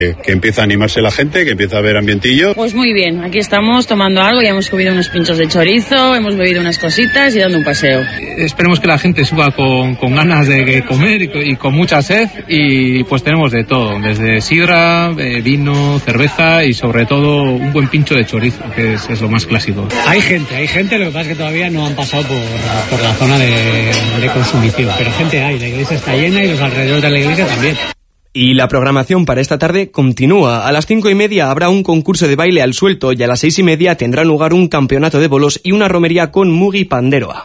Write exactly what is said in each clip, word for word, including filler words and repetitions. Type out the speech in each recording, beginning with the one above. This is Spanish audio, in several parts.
Que empieza a animarse la gente, que empieza a haber ambientillo. Pues muy bien, aquí estamos tomando algo, ya hemos comido unos pinchos de chorizo, hemos bebido unas cositas y dando un paseo. Esperemos que la gente suba con, con ganas de comer y con, y con mucha sed, y pues tenemos de todo, desde sidra, eh, vino, cerveza y sobre todo un buen pincho de chorizo, que es, es lo más clásico. Hay gente, hay gente, lo que pasa es que todavía no han pasado por, por la zona de, de consumición, pero gente hay, la iglesia está llena y los alrededores de la iglesia también. Y la programación para esta tarde continúa. A las cinco y media habrá un concurso de baile al suelto y a las seis y media tendrá lugar un campeonato de bolos y una romería con Mugi Panderoa.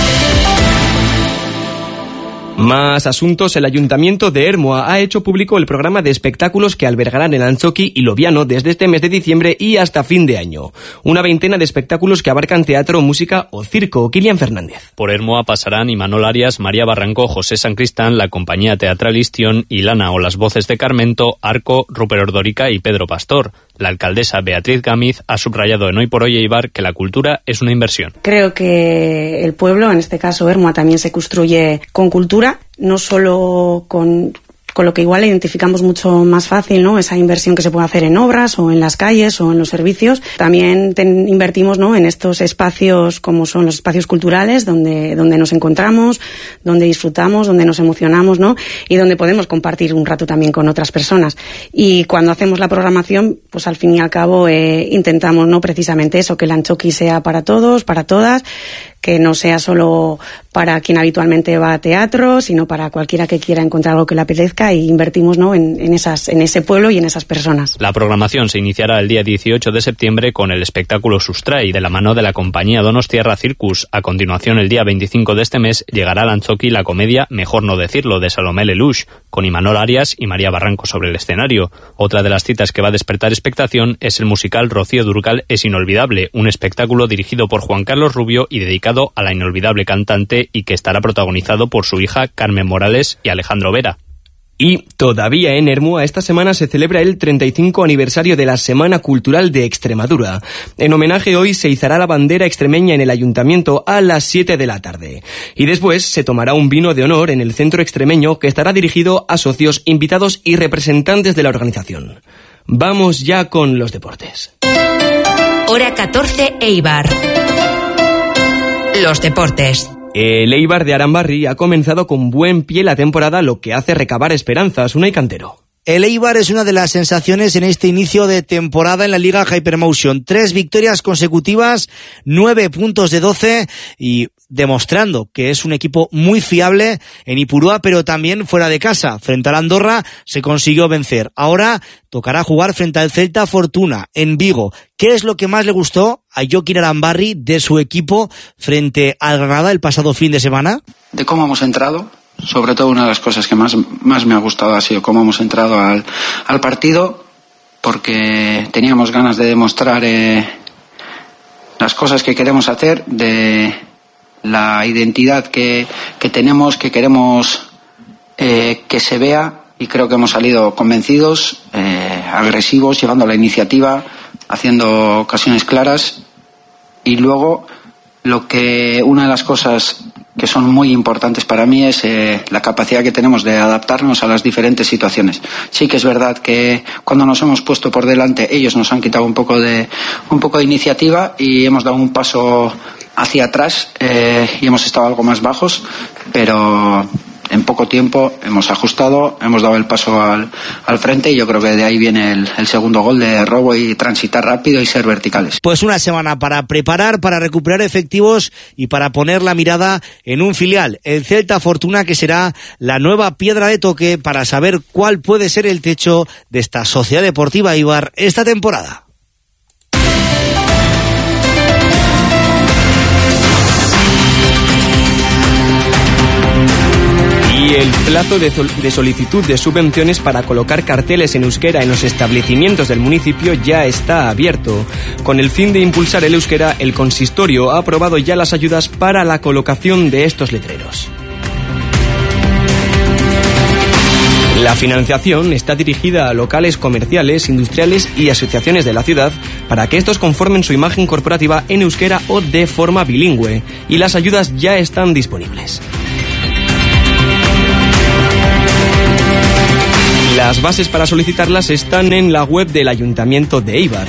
Más asuntos. El Ayuntamiento de Ermua ha hecho público el programa de espectáculos que albergarán el Antzoki y Loviano desde este mes de diciembre y hasta fin de año. Una veintena de espectáculos que abarcan teatro, música o circo. Kilian Fernández. Por Ermua pasarán Imanol Arias, María Barranco, José San Cristán, la compañía teatral Istion, Ilana o las voces de Carmento, Arco, Rupert Ordórica y Pedro Pastor. La alcaldesa Beatriz Gamiz ha subrayado en Hoy por Hoy Eibar que la cultura es una inversión. Creo que el pueblo, en este caso Ermua, también se construye con cultura, no solo con... con lo que igual identificamos mucho más fácil, ¿no? Esa inversión que se puede hacer en obras o en las calles o en los servicios. También ten, invertimos, ¿no? En estos espacios como son los espacios culturales donde, donde nos encontramos, donde disfrutamos, donde nos emocionamos, ¿no? Y donde podemos compartir un rato también con otras personas. Y cuando hacemos la programación, pues al fin y al cabo eh, intentamos, ¿no? Precisamente eso, que el Antzoki sea para todos, para todas, que no sea solo para quien habitualmente va a teatro, sino para cualquiera que quiera encontrar algo que le apetezca, y invertimos, ¿no? en, en, esas, en ese pueblo y en esas personas. La programación se iniciará el día dieciocho de septiembre con el espectáculo Sustrai de la mano de la compañía Donostiarra Circus. A continuación, el día veinticinco de este mes, llegará al Antzoki la comedia Mejor no decirlo de Salomé Lelouch, con Imanol Arias y María Barranco sobre el escenario. Otra de las citas que va a despertar expectación es el musical Rocío Dúrcal es inolvidable, un espectáculo dirigido por Juan Carlos Rubio y dedicado a la inolvidable cantante, y que estará protagonizado por su hija Carmen Morales y Alejandro Vera. Y todavía en Ermua esta semana se celebra el treinta y cinco aniversario de la Semana Cultural de Extremadura. En homenaje hoy se izará la bandera extremeña en el ayuntamiento a las siete de la tarde. Y después se tomará un vino de honor en el centro extremeño que estará dirigido a socios, invitados y representantes de la organización. Vamos ya con los deportes. Hora catorce, Eibar. Los deportes. El Eibar de Arambarri ha comenzado con buen pie la temporada, lo que hace recabar esperanzas. Unai Cantero. El Eibar es una de las sensaciones en este inicio de temporada en la Liga Hypermotion. Tres victorias consecutivas, nueve puntos de doce y demostrando que es un equipo muy fiable en Ipurúa, pero también fuera de casa. Frente a la Andorra se consiguió vencer. Ahora tocará jugar frente al Celta Fortuna en Vigo. ¿Qué es lo que más le gustó a Jokin Arambarri de su equipo frente al Granada el pasado fin de semana? De cómo hemos entrado. Sobre todo una de las cosas que más, más me ha gustado ha sido cómo hemos entrado al, al partido, porque teníamos ganas de demostrar eh, las cosas que queremos hacer, de la identidad que, que tenemos, que queremos eh, que se vea, y creo que hemos salido convencidos, eh, agresivos, llevando la iniciativa, haciendo ocasiones claras. Y luego lo que una de las cosas que son muy importantes para mí es eh, la capacidad que tenemos de adaptarnos a las diferentes situaciones. Sí que es verdad que cuando nos hemos puesto por delante, ellos nos han quitado un poco de un poco de iniciativa y hemos dado un paso hacia atrás eh, y hemos estado algo más bajos, pero en poco tiempo hemos ajustado, hemos dado el paso al, al frente, y yo creo que de ahí viene el, el segundo gol de robo y transitar rápido y ser verticales. Pues una semana para preparar, para recuperar efectivos y para poner la mirada en un filial, el Celta Fortuna, que será la nueva piedra de toque para saber cuál puede ser el techo de esta Sociedad Deportiva Eibar esta temporada. Y el plazo de, sol- de solicitud de subvenciones para colocar carteles en euskera en los establecimientos del municipio ya está abierto. Con el fin de impulsar el euskera, el consistorio ha aprobado ya las ayudas para la colocación de estos letreros. La financiación está dirigida a locales comerciales, industriales y asociaciones de la ciudad para que estos conformen su imagen corporativa en euskera o de forma bilingüe, y las ayudas ya están disponibles. Las bases para solicitarlas están en la web del Ayuntamiento de Eibar.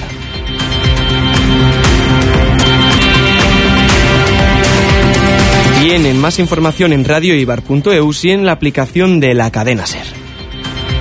Tienen más información en radio eibar punto eus y en la aplicación de la cadena SER.